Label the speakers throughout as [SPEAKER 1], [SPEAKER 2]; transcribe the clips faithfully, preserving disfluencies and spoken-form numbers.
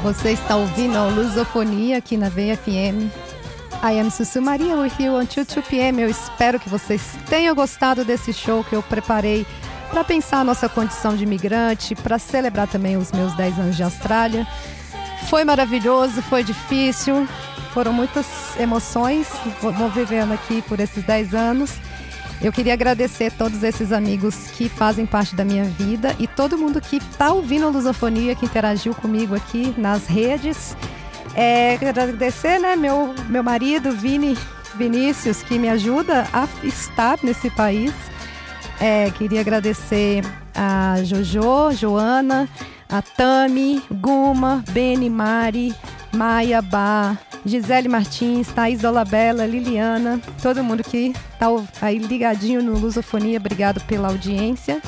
[SPEAKER 1] Você está ouvindo a Lusofonia aqui na V F M. I am Sussu Maria with you until two p m Eu espero que vocês tenham gostado desse show que eu preparei para pensar a nossa condição de imigrante, para celebrar também os meus dez anos de Austrália. Foi maravilhoso, foi difícil, foram muitas emoções, vou vivendo aqui por esses dez anos. Eu queria agradecer todos esses amigos que fazem parte da minha vida e todo mundo que está ouvindo a Lusofonia, que interagiu comigo aqui nas redes. É, agradecer, né, meu, meu marido, Vini Vinícius, que me ajuda a estar nesse país. É, queria agradecer a Jojo, Joana, a Tami, Guma, Beni, Mari, Maia, Bá, Gisele Martins, Thaís Dolabella, Liliana, todo mundo que está aí ligadinho no Lusofonia, obrigado pela audiência.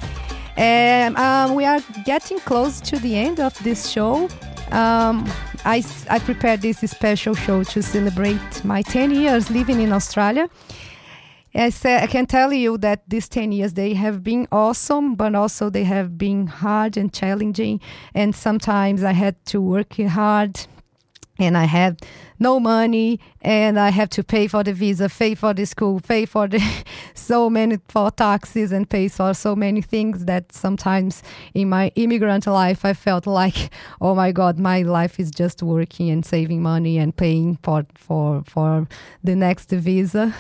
[SPEAKER 1] É, um, we are getting close to the end of this show. Um, I, I prepared this special show to celebrate my ten years living in Australia. As I can tell you that these ten years, they have been awesome, but also they have been hard and challenging. And sometimes I had to work hard and I had no money and I have to pay for the visa, pay for the school, pay for the so many for taxes and pay for so many things that sometimes in my immigrant life, I felt like, oh my God, my life is just working and saving money and paying for, for, for the next visa.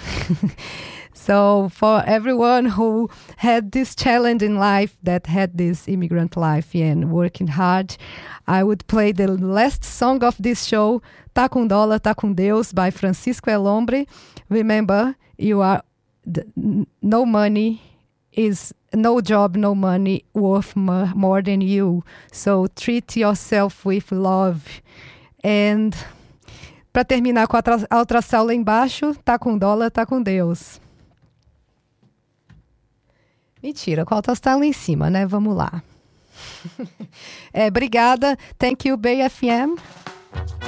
[SPEAKER 1] So for everyone who had this challenge in life, that had this immigrant life and working hard, I would play the last song of this show, Tá com Dólar, Tá com Deus, by Francisco El Hombre. Remember, you are the, no money is no job, no money worth more, more than you. So treat yourself with love. And para terminar com a outra sala lá embaixo, Tá com Dólar, Tá com Deus. Mentira, qual está lá em cima, né? Vamos lá. É, obrigada. Thank you, B F M.